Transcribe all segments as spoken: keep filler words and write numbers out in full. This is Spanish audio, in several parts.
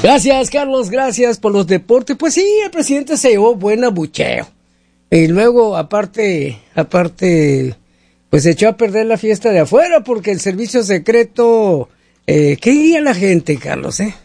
Gracias, Carlos, gracias por los deportes. Pues sí, el presidente se llevó buen abucheo. Y luego, aparte, aparte, pues se echó a perder la fiesta de afuera porque el servicio secreto... Eh, ¿Qué diría la gente, Carlos, eh?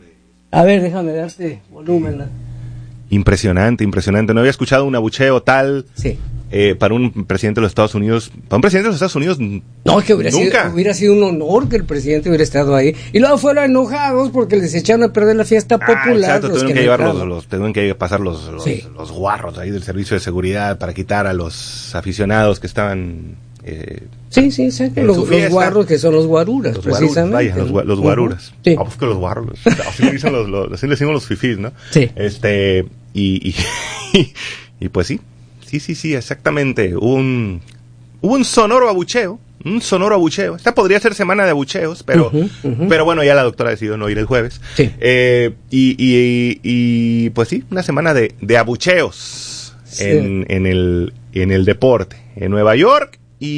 A ver, déjame darte volumen. ¿No? Impresionante, impresionante. No había escuchado un abucheo tal... Sí. Eh, para un presidente de los Estados Unidos, para un presidente de los Estados Unidos, no, es que hubiera nunca. Sido, hubiera sido un honor que el presidente hubiera estado ahí. Y luego fueron enojados porque les echaron a perder la fiesta popular. Ah, exacto, los tuvieron que, que llevar los, los, tuvieron que pasar los, los, sí. los guarros ahí del servicio de seguridad para quitar a los aficionados que estaban... Eh, sí, sí, exacto. Los, los guarros que son los guaruras, los precisamente. Guaruras, vaya, los, los guaruras. Uh-huh. Sí. Ah, pues que los guarros. Así le dicen los, los, así le decimos los fifís, ¿no? Sí. Este, y, y, y pues sí. Sí, sí, sí, exactamente. Hubo un, hubo un sonoro abucheo, un sonoro abucheo. Esta podría ser semana de abucheos, pero, uh-huh, uh-huh. pero bueno, ya la doctora decidió no ir el jueves. Sí. Eh, y, y, y, pues sí, una semana de, de abucheos sí. en, en, el, en el deporte en Nueva York.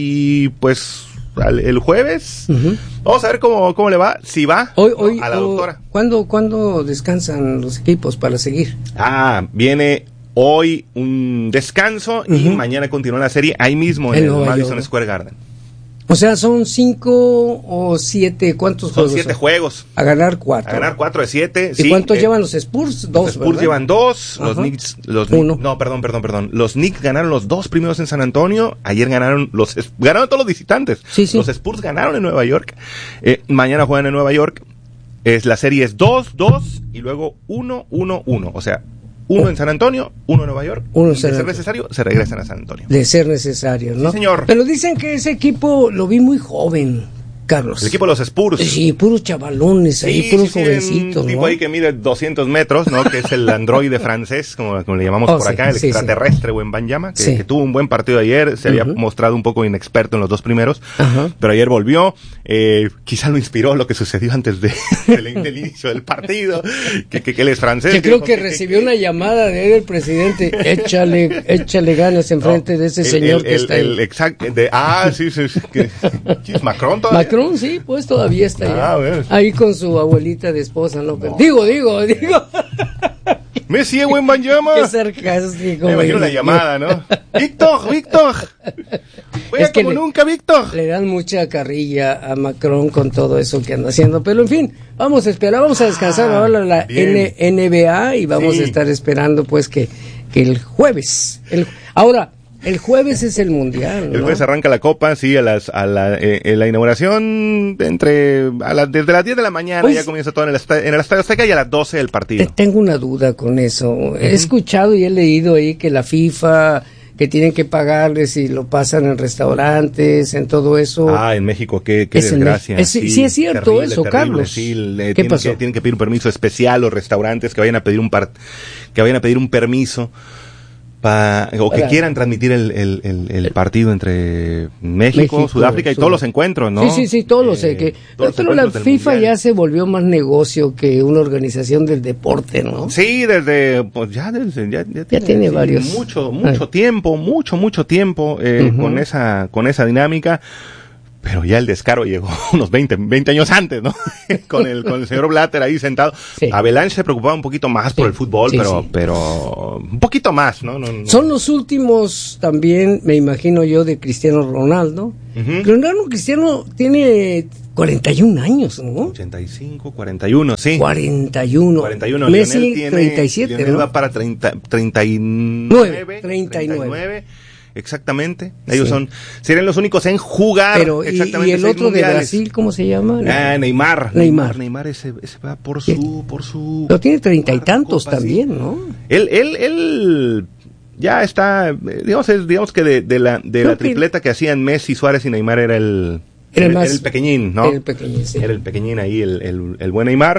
Y pues al, el jueves uh-huh. vamos a ver cómo, cómo le va, si va hoy, hoy, a la doctora. ¿cuándo, ¿Cuándo descansan los equipos para seguir? Ah, viene... Hoy un descanso uh-huh. y mañana continúa la serie ahí mismo en, en el Madison York. Square Garden. O sea, son cinco o siete, ¿cuántos son juegos? Son siete juegos. A ganar cuatro. A ganar cuatro de siete. ¿Y sí, cuántos eh, llevan los Spurs? Dos, Los Spurs ¿verdad? llevan dos. Ajá. Los Knicks, los Uno. No, perdón, perdón, perdón. Los Knicks ganaron los dos primeros en San Antonio. Ayer ganaron los, ganaron todos los visitantes. Sí, sí. Los Spurs ganaron en Nueva York. Eh, mañana juegan en Nueva York. Es, la serie es dos dos y luego uno uno uno. O sea, uno en San Antonio, uno en Nueva York. Uno y de ser necesario, se regresan a San Antonio. De ser necesario, ¿no? Sí, señor. Pero dicen que ese equipo lo vi muy joven, Carlos. El equipo de los Spurs. Sí, puros chavalones ahí, sí, puros sí, jovencitos, un tipo ¿no? ahí que mide doscientos metros, ¿no? Que es el androide francés, como, como le llamamos oh, por sí, acá, el sí, extraterrestre sí. Wembanyama, que, sí. que tuvo un buen partido ayer, se uh-huh. había mostrado un poco inexperto en los dos primeros, uh-huh. pero ayer volvió, eh, quizá lo inspiró lo que sucedió antes de, del, del inicio del partido, que, que, que él es francés. Yo creo que, que recibió que, una llamada de él, el presidente, échale, échale ganas enfrente no, de ese el, señor el, que el, está el, ahí. Exacto, de, ah, sí, sí, sí que, ¿es Macron todavía? Macron, sí, pues todavía está ah, ahí, ahí con su abuelita de esposa, ¿no? no. Digo, digo, digo. Messi Wembanyama. Qué sarcástico. Me imagino la llamada, ¿no? Víctor, Víctor. Juega como le, nunca, Víctor. Le dan mucha carrilla a Macron con todo eso que anda haciendo. Pero en fin, vamos a esperar, vamos a descansar ah, ahora la N- NBA y vamos sí. a estar esperando pues que, que el jueves. El, ahora, el jueves es el mundial, ¿no? El jueves arranca la copa, sí, a las a la eh, la inauguración entre a la, desde las diez de la mañana pues, ya comienza todo en el estadio, en el Estadio Azteca y a las doce el partido. Tengo una duda con eso. Uh-huh. He escuchado y he leído ahí que la FIFA que tienen que pagarles si lo pasan en restaurantes, en todo eso. Ah, en México, qué, qué desgracia. Es, sí, sí es cierto terrible, eso, terrible, Carlos. Sí, le, ¿Qué tienen pasó? Que, tienen que pedir un permiso especial los restaurantes que vayan a pedir un par, que vayan a pedir un permiso. Pa, o que Para, quieran transmitir el, el, el, el partido entre México, México Sudáfrica y Sud... todos los encuentros, ¿no? Sí, sí, sí, todos los eh, que todos pero la FIFA mundial. Ya se volvió más negocio que una organización del deporte, ¿no? Sí, desde pues ya desde ya, ya, ya tiene, tiene sí, varios mucho mucho Ay. tiempo, mucho mucho tiempo eh, uh-huh. con esa con esa dinámica. Pero ya el descaro llegó unos veinte, veinte años antes, ¿no? con el con el señor Blatter ahí sentado. Sí. Avalanche se preocupaba un poquito más sí. por el fútbol, sí, pero sí. pero un poquito más, ¿no? No, no. Son los últimos también, me imagino yo, de Cristiano Ronaldo. Uh-huh. Ronaldo Cristiano tiene cuarenta y un años, ¿no? ochenta y cinco, cuarenta y uno, sí. cuarenta y uno. cuarenta y uno. Messi Lionel tiene, treinta y siete, Lionel ¿no? va para treinta, treinta y nueve. treinta y nueve. Exactamente, ellos sí. son serían los únicos en jugar. Pero y, exactamente y el otro mundiales. De Brasil, ¿cómo se llama? Ah, Neymar. Neymar. Neymar ese, ese va por su por su. Pero tiene treinta y tantos copa, también, sí. ¿no? Él él él ya está, digamos es, digamos que de, de la de la tripleta que hacían Messi, Suárez y Neymar era el era el, el, más, era el pequeñín, ¿no? Era el pequeñín, sí. Era el pequeñín ahí, el el, el buen Neymar.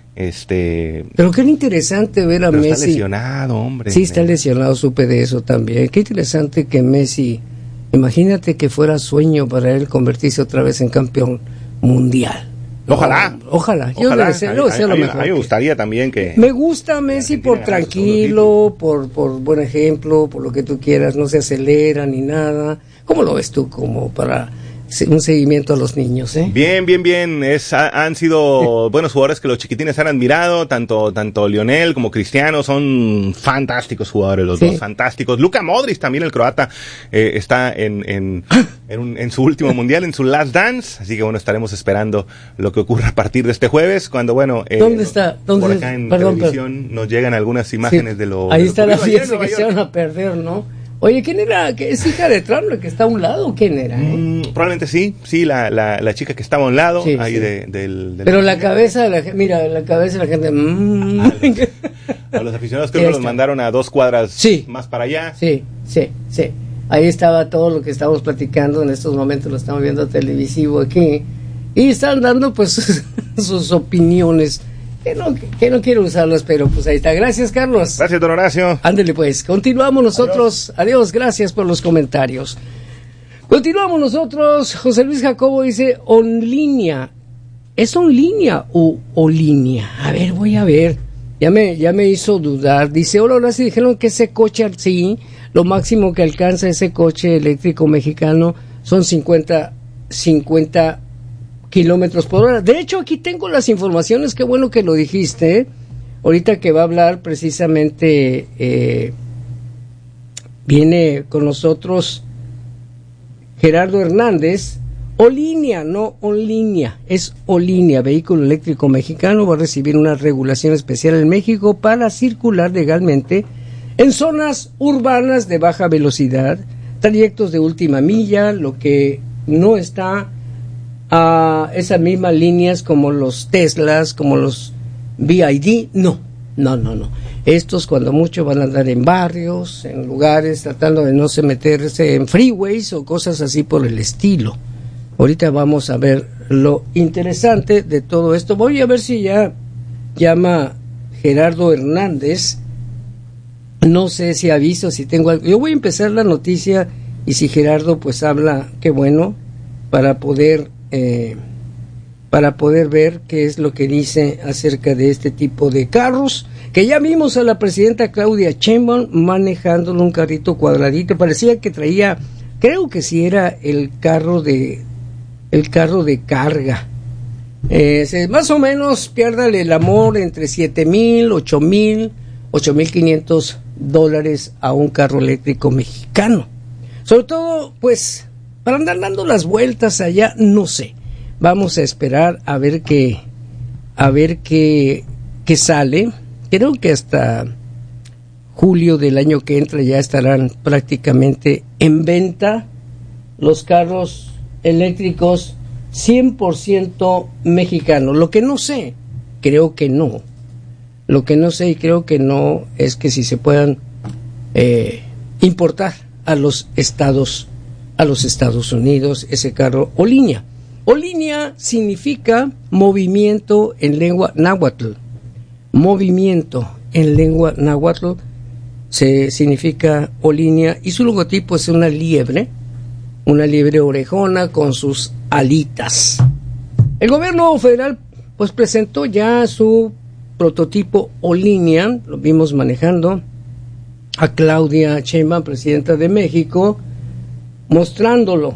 Este. Pero qué interesante ver a pero Messi. Está lesionado, hombre. Sí, está lesionado, supe de eso también. Qué interesante que Messi. Imagínate que fuera sueño para él convertirse otra vez en campeón mundial. Ojalá. No, ojalá. Yo ojalá. le deseo, lo, deseo a, lo a, mejor. A mí me gustaría también que... Me gusta Messi por tranquilo, por, por buen ejemplo, por lo que tú quieras. No se acelera ni nada. ¿Cómo lo ves tú? Como para un seguimiento a los niños, ¿eh? Bien, bien, bien. Es, ha, han sido buenos jugadores que los chiquitines han admirado, tanto, tanto Lionel como Cristiano, son fantásticos jugadores los sí. dos, fantásticos. Luka Modric también, el croata, eh, está en, en, en, un, en su último mundial, en su last dance, así que bueno, estaremos esperando lo que ocurra a partir de este jueves, cuando bueno, eh, ¿dónde está? ¿Dónde por acá en perdón, televisión perdón. nos llegan algunas imágenes sí. de lo... Ahí de lo está la fiesta que York. se van a perder, ¿no? Oye, ¿quién era? ¿Qué es hija de Trump la que está a un lado? ¿Quién era? Eh? Mm, probablemente sí, sí, la, la, la chica que estaba a un lado, sí, ahí sí. De, del, del... Pero la cabeza de la gente, mira, la cabeza de la gente... Mm. A, los, a los aficionados creo que los mandaron a dos cuadras sí. más para allá. Sí, sí, sí. Ahí estaba todo lo que estamos platicando, en estos momentos lo estamos viendo televisivo aquí. Y están dando pues sus opiniones. Que no, que no quiero usarlas, pero pues ahí está. Gracias, Carlos. Gracias, don Horacio. Ándele pues, continuamos nosotros. Adiós. Adiós, gracias por los comentarios. Continuamos nosotros. José Luis Jacobo dice, onlínea. ¿Es onlínea o olínea? A ver, voy a ver. Ya me, ya me hizo dudar. Dice, hola, ahora sí dijeron que ese coche, sí, lo máximo que alcanza ese coche eléctrico mexicano son cincuenta kilómetros por hora. De hecho, aquí tengo las informaciones, qué bueno que lo dijiste, ¿eh? Ahorita que va a hablar precisamente, eh, viene con nosotros Gerardo Hernández. Olínea, no Onlínea, es Olínea, vehículo eléctrico mexicano, va a recibir una regulación especial en México para circular legalmente en zonas urbanas de baja velocidad, trayectos de última milla, lo que no está a esas mismas líneas como los Teslas, como los B I D, no, no, no, no. Estos cuando mucho van a andar en barrios, en lugares, tratando de no se meterse en freeways o cosas así por el estilo. Ahorita vamos a ver lo interesante de todo esto. Voy a ver si ya llama Gerardo Hernández. No sé si aviso, si tengo algo. Yo voy a empezar la noticia y si Gerardo pues habla, qué bueno, para poder... Eh, para poder ver qué es lo que dice acerca de este tipo de carros, que ya vimos a la presidenta Claudia Sheinbaum manejándolo un carrito cuadradito, parecía que traía, creo que sí era el carro de el carro de carga, eh, se, más o menos piérdale el amor entre siete mil, ocho mil, ocho mil quinientos dólares a un carro eléctrico mexicano, sobre todo pues para andar dando las vueltas allá, no sé. Vamos a esperar a ver qué, a ver qué, qué sale. Creo que hasta julio del año que entra ya estarán prácticamente en venta los carros eléctricos cien por ciento mexicanos. Lo que no sé, creo que no. Lo que no sé y creo que no es que si se puedan eh, importar a los Estados a los Estados Unidos ese carro o línea. Olínea significa movimiento en lengua náhuatl. Movimiento en lengua náhuatl se significa olínea y su logotipo es una liebre, una liebre orejona con sus alitas. El gobierno federal pues presentó ya su prototipo Olínea, lo vimos manejando a Claudia Sheinbaum, presidenta de México, mostrándolo.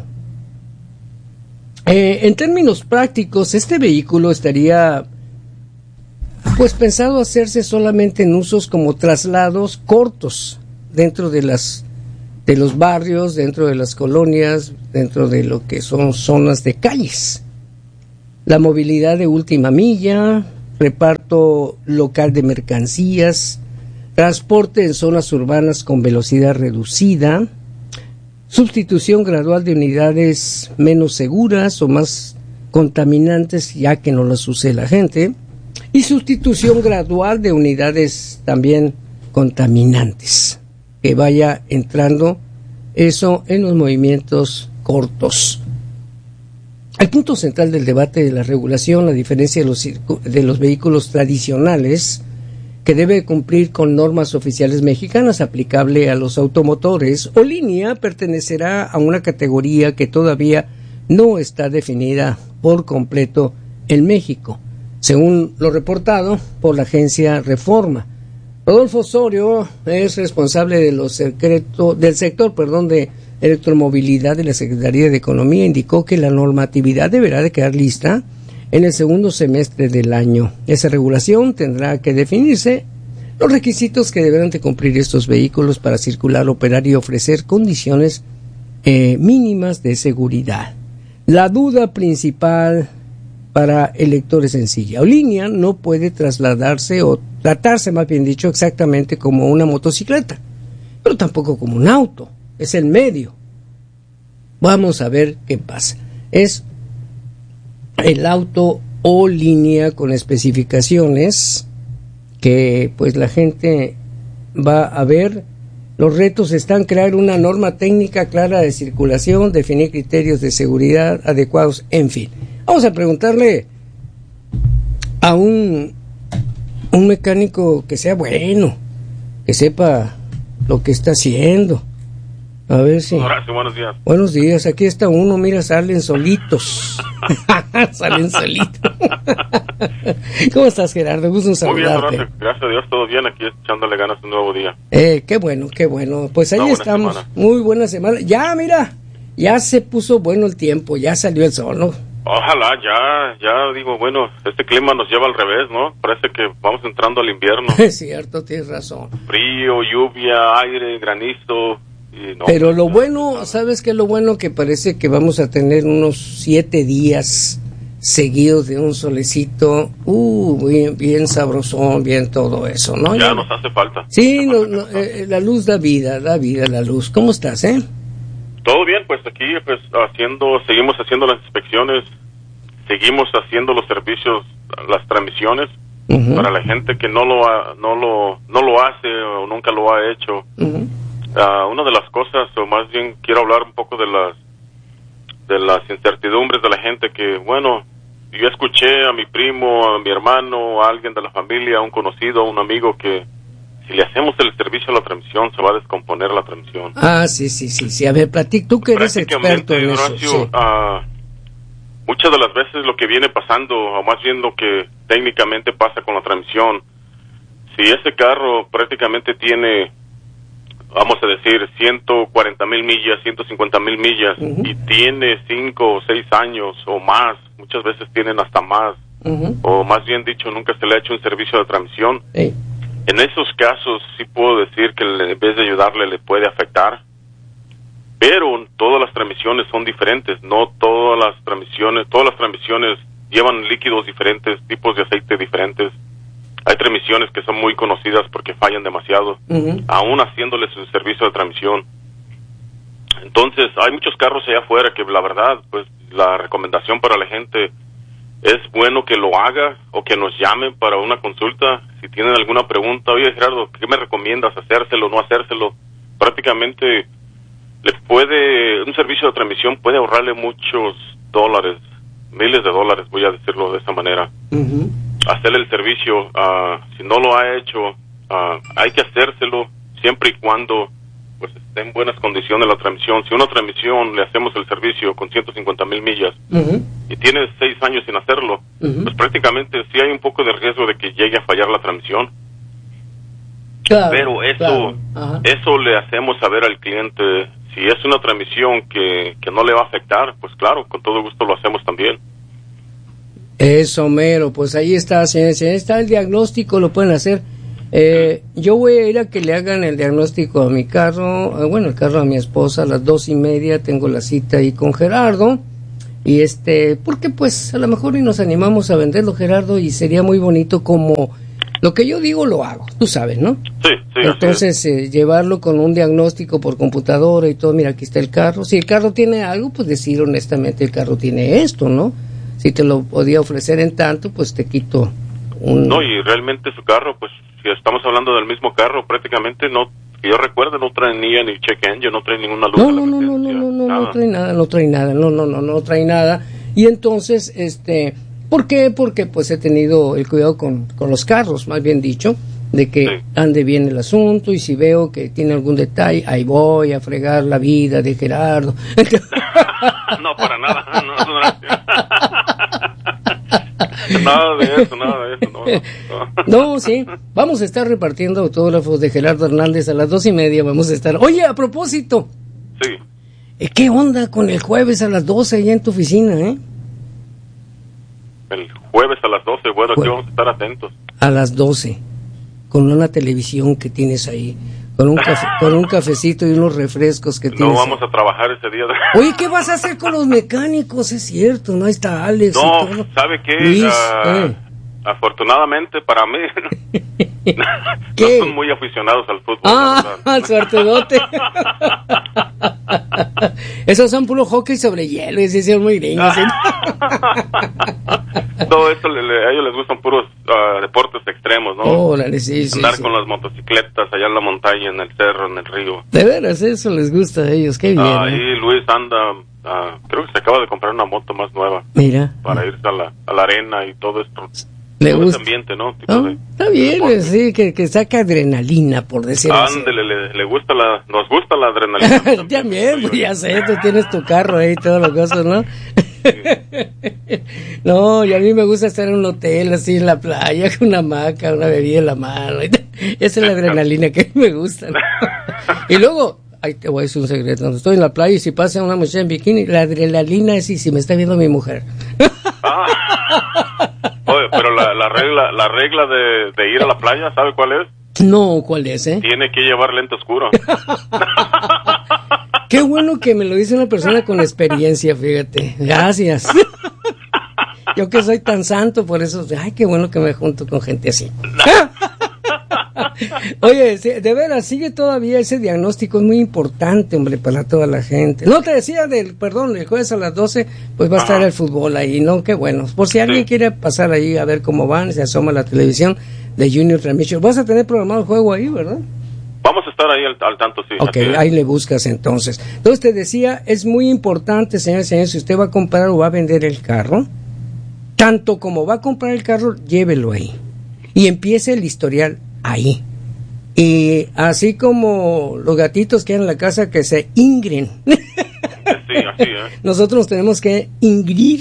Eh, en términos prácticos, este vehículo estaría pues pensado hacerse solamente en usos como traslados cortos dentro de las de los barrios, dentro de las colonias, dentro de lo que son zonas de calles. La movilidad de última milla, reparto local de mercancías, transporte en zonas urbanas con velocidad reducida, sustitución gradual de unidades menos seguras o más contaminantes, ya que no las use la gente, y sustitución gradual de unidades también contaminantes, que vaya entrando eso en los movimientos cortos. El punto central del debate de la regulación, a diferencia de los, de los vehículos tradicionales, que debe cumplir con normas oficiales mexicanas aplicable a los automotores, Olínea pertenecerá a una categoría que todavía no está definida por completo en México, según lo reportado por la agencia Reforma. Rodolfo Osorio es responsable de los secreto, del sector perdón, de Electromovilidad de la Secretaría de Economía indicó que la normatividad deberá de quedar lista en el segundo semestre del año. Esa regulación tendrá que definirse los requisitos que deberán de cumplir estos vehículos para circular, operar y ofrecer condiciones eh, mínimas de seguridad. La duda principal para el lector es sencilla. Línea no puede trasladarse o tratarse, más bien dicho, exactamente como una motocicleta, pero tampoco como un auto. Es el medio. Vamos a ver qué pasa. Es el auto o línea con especificaciones que pues la gente va a ver. Los retos están crear una norma técnica clara de circulación, definir criterios de seguridad adecuados, en fin. Vamos a preguntarle a un, un mecánico que sea bueno, que sepa lo que está haciendo. A ver si... Horacio, buenos días. Buenos días, aquí está uno, mira, salen solitos. Salen solitos. ¿Cómo estás, Gerardo? Gusto en saludarte. Muy bien, Horacio. Gracias a Dios, todo bien, aquí echándole ganas un nuevo día. Eh, qué bueno, qué bueno. Pues ahí estamos, semana. Muy buena semana. Ya, mira, ya se puso bueno el tiempo, ya salió el sol, ¿no? Ojalá, ya, ya digo, bueno, este clima nos lleva al revés, ¿no? Parece que vamos entrando al invierno. Es cierto, tienes razón. Frío, lluvia, aire, granizo. No, pero lo bueno, ¿sabes qué es lo bueno? Que parece que vamos a tener unos siete días seguidos de un solecito, uh, bien, bien sabrosón, bien todo eso, ¿no? Ya, ya nos hace falta. Sí, no, no, eh, la luz da vida, da vida la luz. ¿Cómo estás, eh? Todo bien, pues aquí pues haciendo, seguimos haciendo las inspecciones, seguimos haciendo los servicios, las transmisiones, uh-huh. para la gente que no lo ha, no lo, no lo hace o nunca lo ha hecho. Uh-huh. Uh, una de las cosas, o más bien quiero hablar un poco de las de las incertidumbres de la gente que, bueno, yo escuché a mi primo, a mi hermano, a alguien de la familia, a un conocido, a un amigo que si le hacemos el servicio a la transmisión se va a descomponer la transmisión. Ah, sí, sí, sí, sí. A ver, platic, tú que eres experto en eso. Horacio, sí. uh, muchas de las veces lo que viene pasando, o más bien lo que técnicamente pasa con la transmisión, si ese carro prácticamente tiene, vamos a decir, ciento cuarenta mil millas, ciento cincuenta mil millas, uh-huh. y tiene cinco o seis años o más, muchas veces tienen hasta más, uh-huh. o más bien dicho, nunca se le ha hecho un servicio de transmisión. Hey. En esos casos sí puedo decir que en vez de ayudarle le puede afectar, pero todas las transmisiones son diferentes, no todas las transmisiones, todas las transmisiones llevan líquidos diferentes, tipos de aceite diferentes. Hay transmisiones que son muy conocidas porque fallan demasiado, uh-huh. aún haciéndoles un servicio de transmisión. Entonces, hay muchos carros allá afuera que la verdad, pues la recomendación para la gente es bueno que lo haga o que nos llamen para una consulta. Si tienen alguna pregunta, oye Gerardo, ¿qué me recomiendas? ¿Hacérselo o no hacérselo? Prácticamente le puede, un servicio de transmisión puede ahorrarle muchos dólares, miles de dólares, voy a decirlo de esa manera. Uh-huh. Hacerle el servicio, uh, si no lo ha hecho, uh, hay que hacérselo siempre y cuando pues esté en buenas condiciones la transmisión. Si una transmisión le hacemos el servicio con ciento cincuenta mil millas uh-huh. y tiene seis años sin hacerlo, uh-huh. pues prácticamente sí hay un poco de riesgo de que llegue a fallar la transmisión. Claro, pero eso, claro. uh-huh. eso le hacemos saber al cliente. Si es una transmisión que, que no le va a afectar, pues claro, con todo gusto lo hacemos también. Eso, mero, pues ahí está, señores, ahí está el diagnóstico, lo pueden hacer. Eh, yo voy a ir a que le hagan el diagnóstico a mi carro, eh, bueno, el carro a mi esposa a las dos y media, tengo la cita ahí con Gerardo, y este, porque pues a lo mejor y nos animamos a venderlo, Gerardo, y sería muy bonito como lo que yo digo lo hago, tú sabes, ¿no? Sí, sí. Entonces, eh, llevarlo con un diagnóstico por computadora y todo, mira, aquí está el carro, si el carro tiene algo, pues decir honestamente, el carro tiene esto, ¿no? Si te lo podía ofrecer en tanto, pues te quito un... No, y realmente su carro, pues, si estamos hablando del mismo carro, prácticamente no, que yo recuerdo, no trae ni ni check engine, no trae ninguna luz. No, no, no, no, no, no, no, no trae nada, no trae nada, no, no, no, no trae nada. Y entonces, este, ¿por qué? Porque pues he tenido el cuidado con, con los carros, más bien dicho, de que sí. ande bien el asunto, y si veo que tiene algún detalle, ahí voy a fregar la vida de Gerardo. No, para nada, no, no, nada de eso, nada de eso, no, no. No, sí, vamos a estar repartiendo autógrafos de Gerardo Hernández a las dos y media, vamos a estar. Oye, a propósito, sí. ¿qué onda con el jueves a las doce allá en tu oficina, eh? El jueves a las doce, bueno, aquí vamos a estar atentos. A las doce, con una televisión que tienes ahí, con un café, con un cafecito y unos refrescos que tienes. No vamos ahí a trabajar ese día. Oye, ¿qué vas a hacer con los mecánicos? Es cierto, no está Alex. No, y todo. ¿sabe qué? Luis, uh, eh. Afortunadamente para mí, no son muy aficionados al fútbol. Ah, suertedote. Esos son puro hockey sobre hielo, y sí son muy gringos. ¿Sí? Todo esto, le, le, a ellos les gustan puros uh, deportes extremos, ¿no? Órale, sí, sí, Andar sí. con las motocicletas allá en la montaña, en el cerro, en el río. De veras, eso les gusta a ellos, qué bien. Ahí ¿eh? Luis anda, uh, creo que se acaba de comprar una moto más nueva. Mira. Para irse a la, a la arena y todo esto. Le todo gusta. Ese ambiente, ¿no? Tipo ¿Oh? de, Está bien, de sí, que, que saca adrenalina, por decirlo así. Ándele, le, le gusta la, nos gusta la adrenalina. También, también pues ya sé, tú tienes tu carro ahí, todas las cosas, ¿no? Sí. No, y a mí me gusta estar en un hotel, así en la playa, con una hamaca, una bebida en la mano. Esa es la adrenalina que me gusta, ¿no? Y luego, ahí te voy a decir un secreto, cuando estoy en la playa y si pasa una muchacha en bikini, la adrenalina es si me está viendo mi mujer. Ah. Oye, pero la, la regla, la regla de, de ir a la playa, ¿sabe cuál es? No, ¿cuál es, eh? Tiene que llevar lente oscuro. Qué bueno que me lo dice una persona con experiencia, fíjate. Gracias. Yo que soy tan santo, por eso, ay, qué bueno que me junto con gente así. Oye, de veras, sigue todavía ese diagnóstico, es muy importante, hombre, para toda la gente. No, te decía del, perdón, el jueves a las doce, pues va a estar Ajá. el fútbol ahí, ¿no? Qué bueno. Por si alguien sí. quiere pasar ahí a ver cómo van, se asoma a la televisión de Junior Transmission. Vas a tener programado el juego ahí, ¿verdad? Vamos a estar ahí al, al tanto, sí. Ok, ahí le buscas entonces. Entonces te decía, es muy importante, señor, señor, si usted va a comprar o va a vender el carro, tanto como va a comprar el carro, llévelo ahí. Y empiece el historial ahí. Y así como los gatitos que hay en la casa que se ingren. Sí, así, ¿eh? Nosotros tenemos que ingrir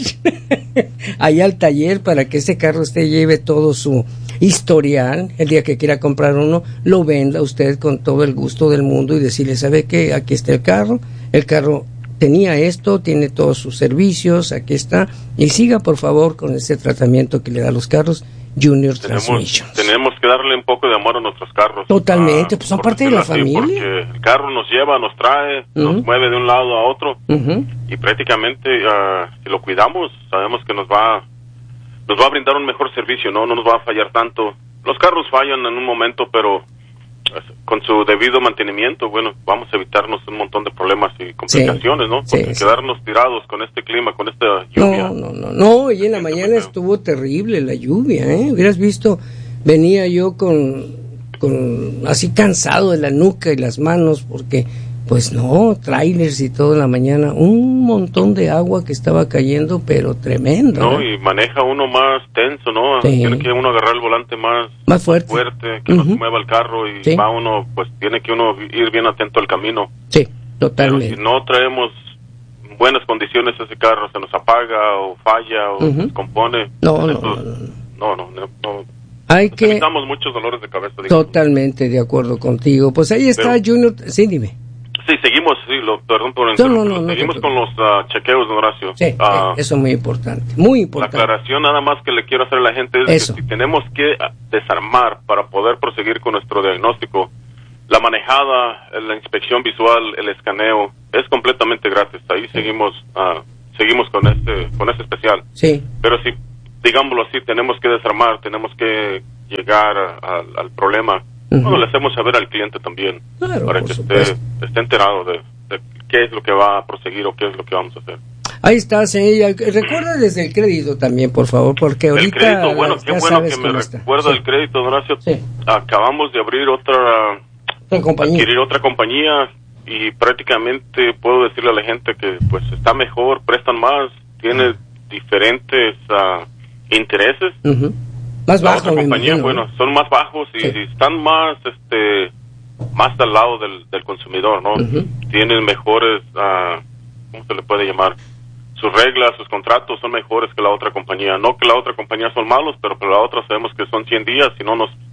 allá al taller para que ese carro usted lleve todo su historial. El día que quiera comprar uno, lo venda usted con todo el gusto del mundo y decirle, ¿sabe qué? Aquí está el carro. El carro tenía esto, tiene todos sus servicios, aquí está. Y siga, por favor, con ese tratamiento que le da a los carros Junior Transmission. Tenemos que darle un poco de amor a nuestros carros. Totalmente, ah, pues son parte de la así, familia. Porque el carro nos lleva, nos trae, uh-huh. nos mueve de un lado a otro. Uh-huh. Y prácticamente, uh, si lo cuidamos, sabemos que nos va, nos va a brindar un mejor servicio, ¿no? No nos va a fallar tanto. Los carros fallan en un momento, pero con su debido mantenimiento, bueno, vamos a evitarnos un montón de problemas y complicaciones, sí, ¿no? Porque sí, quedarnos sí. tirados con este clima, con esta lluvia. No, no, no, no, y en la mañana estuvo terrible la lluvia, ¿eh? Hubieras visto, venía yo con, con así cansado de la nuca y las manos, porque, pues no, trailers y todo en la mañana, un montón de agua que estaba cayendo, pero tremendo. No, ¿eh? Y maneja uno más tenso, ¿no? Sí. Tiene que uno agarrar el volante más, más fuerte, fuerte que uh-huh. no se mueva el carro y sí. va uno, pues tiene que uno ir bien atento al camino. Sí, totalmente. Pero si no traemos buenas condiciones ese carro, se nos apaga o falla o uh-huh. se descompone. No, no, eso, no, no, no, no, no. Hay que... Necesitamos muchos dolores de cabeza. Digamos. Totalmente de acuerdo contigo. Pues ahí está Pero... Junior, sí, dime. Sí, seguimos, sí, lo, perdón por no, no, no, no, seguimos con los uh, chequeos, don Horacio. Sí, uh, eso es muy importante, muy importante. La aclaración nada más que le quiero hacer a la gente es eso. Que si tenemos que desarmar para poder proseguir con nuestro diagnóstico, la manejada, la inspección visual, el escaneo, es completamente gratis. Ahí sí. seguimos uh, seguimos con este con este especial. Sí. Pero si, digámoslo así, tenemos que desarmar, tenemos que llegar a, a, al problema. Uh-huh. Bueno, le hacemos saber al cliente también, claro, para que esté, esté enterado de, de qué es lo que va a proseguir o qué es lo que vamos a hacer. Ahí está, señor. Recuerda desde el crédito también, por favor, porque ahorita... El crédito, bueno, qué bueno que me recuerda el crédito, don Horacio. Sí. Acabamos de abrir otra... Otra compañía. Adquirir otra compañía y prácticamente puedo decirle a la gente que pues está mejor, prestan más, tiene uh-huh. diferentes uh, intereses. Uh-huh. Más bajos, la otra compañía, imagino, bueno, ¿no? son más bajos y, sí. y están más, este, más al lado del, del consumidor, ¿no? Uh-huh. Tienen mejores, uh, ¿cómo se le puede llamar? Sus reglas, sus contratos son mejores que la otra compañía. No que la otra compañía son malos, pero para la otra sabemos que son cien días, si no nos,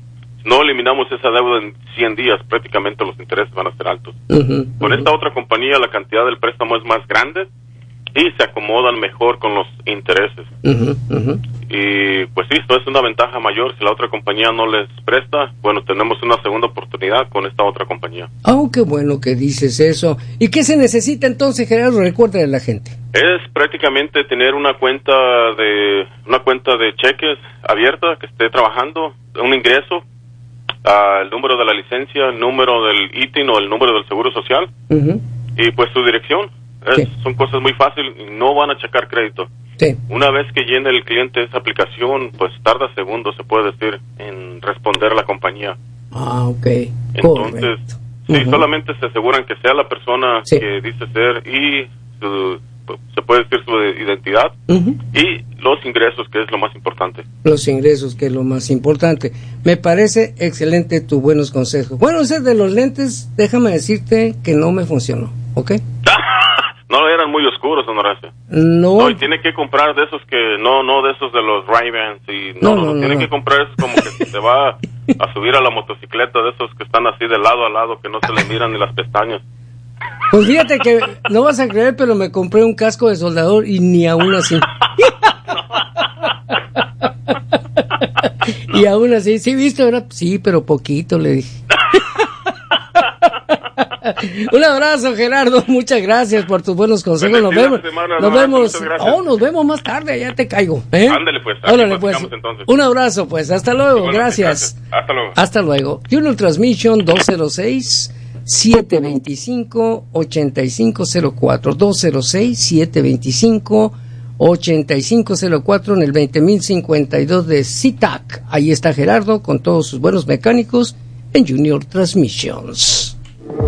no eliminamos esa deuda en cien días, prácticamente los intereses van a ser altos. Uh-huh, Con uh-huh. esta otra compañía la cantidad del préstamo es más grande y se acomodan mejor con los intereses. Uh-huh, uh-huh. Y pues sí, esto es una ventaja mayor. Si la otra compañía no les presta, bueno, tenemos una segunda oportunidad con esta otra compañía. Oh, qué bueno que dices eso. ¿Y qué se necesita entonces, Gerardo? Recuérdale a la gente. Es prácticamente tener una cuenta de una cuenta de cheques abierta que esté trabajando, un ingreso, uh, el número de la licencia, el número del I T I N o el número del seguro social, Uh-huh. y pues su dirección. Es, Sí. Son cosas muy fáciles y no van a checar crédito. Sí. Una vez que llene el cliente esa aplicación, pues tarda segundos, se puede decir, en responder a la compañía. Ah, ok. Entonces, Correcto. sí, Uh-huh. solamente se aseguran que sea la persona Sí. que dice ser y su, se puede decir su identidad Uh-huh. y los ingresos, que es lo más importante. Los ingresos, que es lo más importante. Me parece excelente tus buenos consejos. Bueno, ese de los lentes, déjame decirte que no me funcionó, ¿ok? No, eran muy oscuros, don Horacio. No. No, y tiene que comprar de esos que, no, no de esos de los Ray-Bans, y no, No, no, no, no, tiene no. que comprar esos como que se va a subir a la motocicleta, de esos que están así de lado a lado, que no se le miran ni las pestañas. Pues fíjate que no vas a creer, pero me compré un casco de soldador y ni aún así. Y aún así, ¿sí viste, verdad? Sí, pero poquito, le dije. Un abrazo, Gerardo, muchas gracias por tus buenos consejos. Nos vemos, semana, nos no, vemos, muchas gracias. oh, nos vemos más tarde, ya te caigo. ¿eh? Ándale, pues, aquí Órale, pues. platicamos, entonces. Un abrazo, pues, hasta luego, Bueno, gracias. gracias. Hasta luego. Hasta luego. Junior Transmission dos cero seis, siete dos cinco, ocho cinco cero cuatro, dos cero seis, siete dos cinco, ocho cinco cero cuatro en el veinte mil cincuenta y dos de C I T A C. Ahí está Gerardo con todos sus buenos mecánicos en Junior Transmissions.